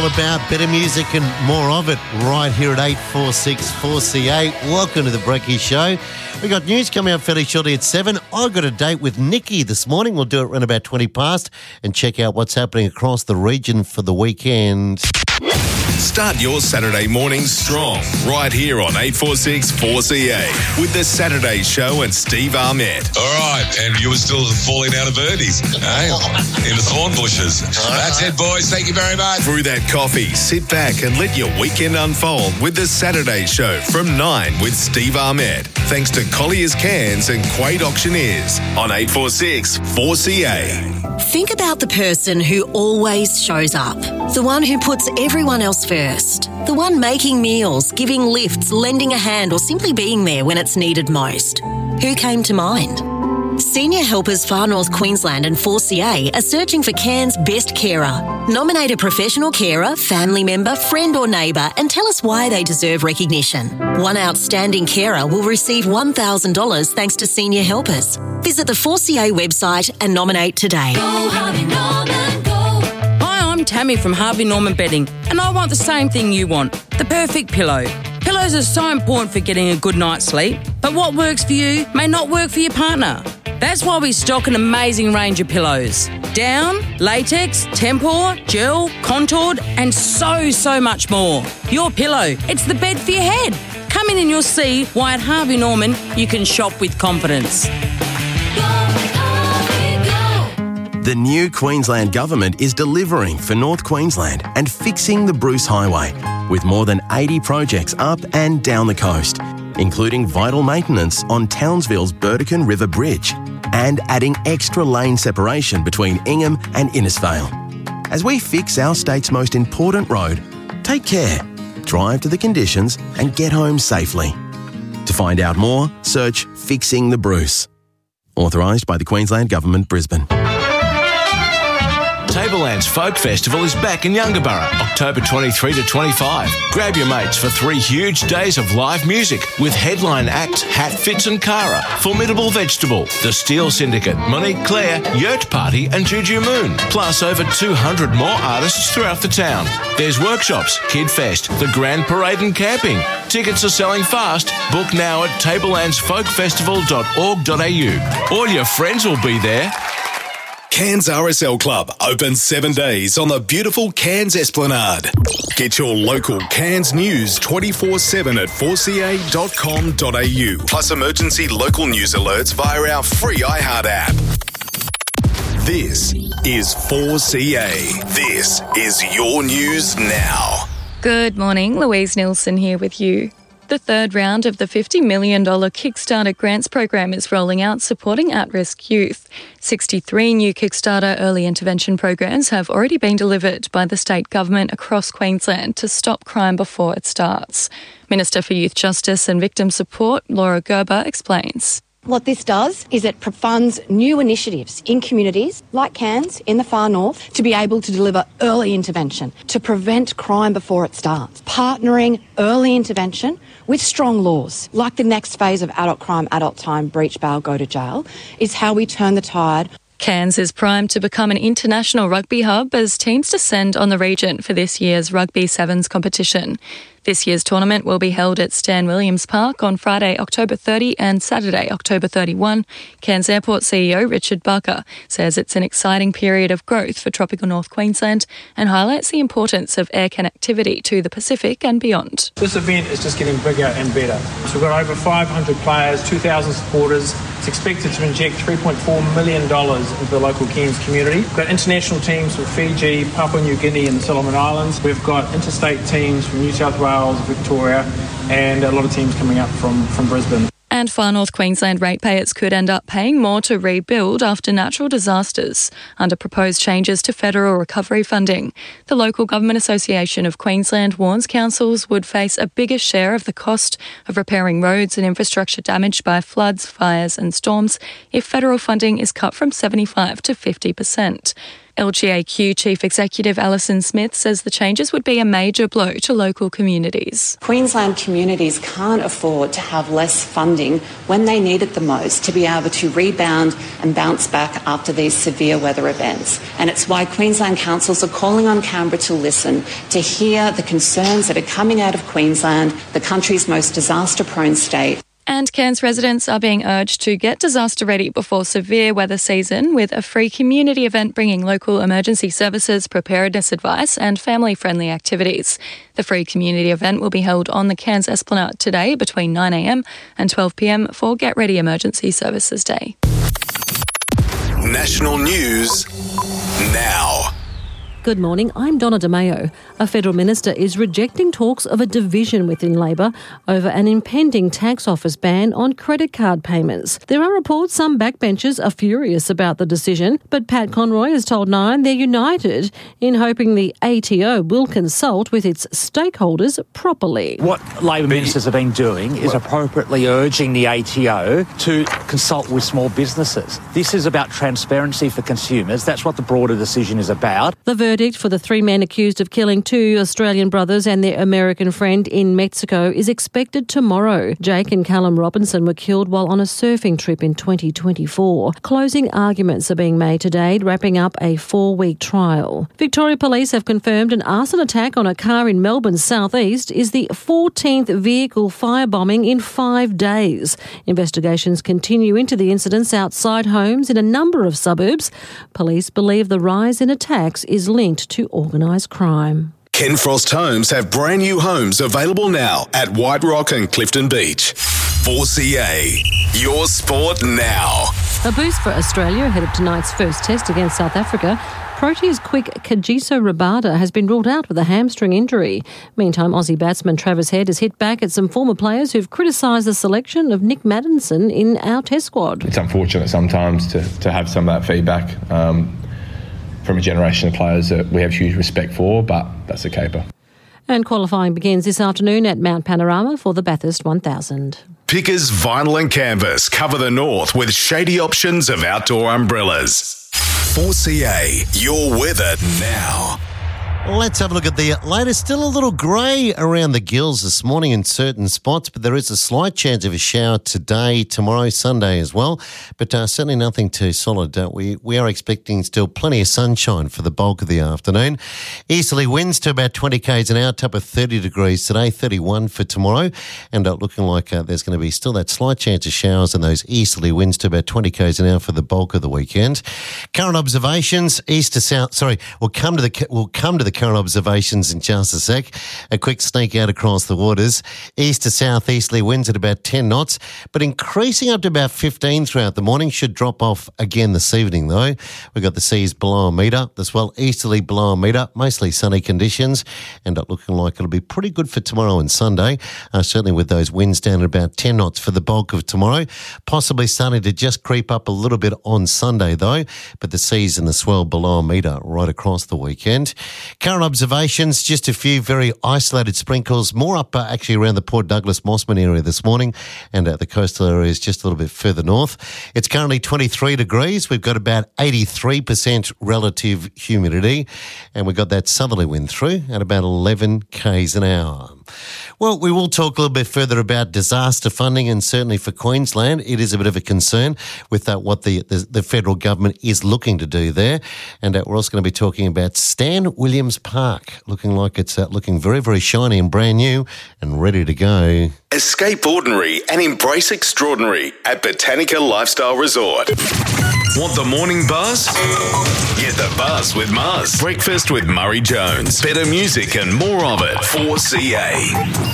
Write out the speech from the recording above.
all about better music and more of it right here at 846 4CA. Welcome to the Brekkie Show. We got news coming up fairly shortly at 7. I got a date with Nikki this morning. We'll do it around about 20 past and check out what's happening across the region for the weekend. Start your Saturday mornings strong right here on 846 4CA with the Saturday Show and Steve Armett. All right, and you were still falling out of birdies, eh? In the thorn bushes. That's it, boys. Thank you very much. Through that coffee, sit back and let your weekend unfold with the Saturday Show from 9 with Steve Armett. Thanks to Collier's Cans and Quade Auctioneers on 846 4CA. Think about the person who always shows up. The one who puts everyone else first. The one making meals, giving lifts, lending a hand, or simply being there when it's needed most. Who came to mind? Senior Helpers Far North Queensland and 4CA are searching for Cairns' best carer. Nominate a professional carer, family member, friend or neighbour and tell us why they deserve recognition. One outstanding carer will receive $1,000 thanks to Senior Helpers. Visit the 4CA website and nominate today. Go, Harvey Norman, go. Hi, I'm Tammy from Harvey Norman Bedding, and I want the same thing you want, the perfect pillow. Pillows are so important for getting a good night's sleep, but what works for you may not work for your partner. That's why we stock an amazing range of pillows. Down, latex, tempur, gel, contoured, and so much more. Your pillow, it's the bed for your head. Come in and you'll see why at Harvey Norman you can shop with confidence. The new Queensland Government is delivering for North Queensland and fixing the Bruce Highway with more than 80 projects up and down the coast, including vital maintenance on Townsville's Burdekin River Bridge and adding extra lane separation between Ingham and Innisfail. As we fix our state's most important road, take care, drive to the conditions and get home safely. To find out more, search Fixing the Bruce. Authorised by the Queensland Government, Brisbane. Tablelands Folk Festival is back in Yungaburra, October 23 to 25. Grab your mates for 3 huge days of live music with headline acts Hatfits and Cara, Formidable Vegetable, The Steel Syndicate, Monique Claire, Yurt Party and Juju Moon, plus over 200 more artists throughout the town. There's workshops, Kid Fest, the Grand Parade and camping. Tickets are selling fast. Book now at tablelandsfolkfestival.org.au. All your friends will be there. Cairns RSL Club open 7 days on the beautiful Cairns Esplanade. Get your local Cairns news 24/7 at 4ca.com.au. Plus emergency local news alerts via our free iHeart app. This is 4CA. This is your news now. Good morning, Louise Nielsen here with you. The third round of the $50 million Kickstarter grants program is rolling out, supporting at-risk youth. 63 new Kickstarter early intervention programs have already been delivered by the state government across Queensland to stop crime before it starts. Minister for Youth Justice and Victim Support, Laura Gerber, explains. What this does is it funds new initiatives in communities like Cairns in the far north to be able to deliver early intervention, to prevent crime before it starts. Partnering early intervention with strong laws, like the next phase of adult crime, adult time, breach, bail, go to jail, is how we turn the tide. Cairns is primed to become an international rugby hub as teams descend on the region for this year's Rugby Sevens competition. This year's tournament will be held at Stan Williams Park on Friday, October 30 and Saturday, October 31. Cairns Airport CEO Richard Barker says it's an exciting period of growth for tropical North Queensland and highlights the importance of air connectivity to the Pacific and beyond. This event is just getting bigger and better. So we've got over 500 players, 2,000 supporters. It's expected to inject $3.4 million into the local Cairns community. We've got international teams from Fiji, Papua New Guinea and the Solomon Islands. We've got interstate teams from New South Wales, Victoria, and a lot of teams coming up from Brisbane. And Far North Queensland ratepayers could end up paying more to rebuild after natural disasters under proposed changes to federal recovery funding. The Local Government Association of Queensland warns councils would face a bigger share of the cost of repairing roads and infrastructure damaged by floods, fires and storms if federal funding is cut from 75% to 50%. LGAQ Chief Executive Alison Smith says the changes would be a major blow to local communities. Queensland communities can't afford to have less funding when they need it the most to be able to rebound and bounce back after these severe weather events. And it's why Queensland councils are calling on Canberra to listen, to hear the concerns that are coming out of Queensland, the country's most disaster-prone state. And Cairns residents are being urged to get disaster ready before severe weather season with a free community event bringing local emergency services, preparedness advice and family-friendly activities. The free community event will be held on the Cairns Esplanade today between 9am and 12pm for Get Ready Emergency Services Day. National news now. Good morning, I'm Donna DeMayo. A federal minister is rejecting talks of a division within Labor over an impending tax office ban on credit card payments. There are reports some backbenchers are furious about the decision, but Pat Conroy has told Nine they're united in hoping the ATO will consult with its stakeholders properly. What Labor ministers have been doing is appropriately urging the ATO to consult with small businesses. This is about transparency for consumers. That's what the broader decision is about. The verdict for the three men accused of killing two Australian brothers and their American friend in Mexico is expected tomorrow. Jake and Callum Robinson were killed while on a surfing trip in 2024. Closing arguments are being made today, wrapping up a 4-week trial. Victoria Police have confirmed an arson attack on a car in Melbourne's southeast is the 14th vehicle firebombing in 5 days. Investigations continue into the incidents outside homes in a number of suburbs. Police believe the rise in attacks is linked to organised crime. Ken Frost Homes have brand new homes available now at White Rock and Clifton Beach. 4CA, your sport now. A boost for Australia ahead of tonight's first test against South Africa. Proteas quick Kagiso Rabada has been ruled out with a hamstring injury. Meantime, Aussie batsman Travis Head has hit back at some former players who've criticised the selection of Nick Maddinson in our test squad. It's unfortunate sometimes to have some of that feedback from a generation of players that we have huge respect for, but that's a caper. And qualifying begins this afternoon at Mount Panorama for the Bathurst 1000. Pickers Vinyl and Canvas cover the north with shady options of outdoor umbrellas. 4CA, your weather now. Let's have a look at the latest. Still a little grey around the gills this morning in certain spots, but there is a slight chance of a shower today, tomorrow, Sunday as well. But certainly nothing too solid. We are expecting still plenty of sunshine for the bulk of the afternoon. Easterly winds to about 20 k's an hour, top of 30 degrees today, 31 for tomorrow. And looking like there's going to be still that slight chance of showers and those easterly winds to about 20 k's an hour for the bulk of the weekend. Current observations, east to south. We'll come to the current observations in just a sec. A quick sneak out across the waters. East to southeasterly winds at about 10 knots, but increasing up to about 15 throughout the morning. Should drop off again this evening though. We've got the seas below a metre, as well easterly below a metre, mostly sunny conditions, and looking like it'll be pretty good for tomorrow and Sunday, certainly with those winds down at about 10 knots for the bulk of tomorrow. Possibly starting to just creep up a little bit on Sunday though, but the seas and the swell below a metre right across the weekend. Current observations, just a few very isolated sprinkles, more up actually around the Port Douglas Mossman area this morning, and the coastal areas just a little bit further north. It's currently 23 degrees. We've got about 83% relative humidity, and we've got that southerly wind through at about 11 k's an hour. Well, we will talk a little bit further about disaster funding, and certainly for Queensland, it is a bit of a concern with what the federal government is looking to do there. And we're also going to be talking about Stan Williams Park, looking like it's looking very, very shiny and brand new and ready to go. Escape ordinary and embrace extraordinary at Botanica Lifestyle Resort. Want the morning buzz? Get the buzz with Muzz. Breakfast with Murray Jones. Better music and more of it. 4CA.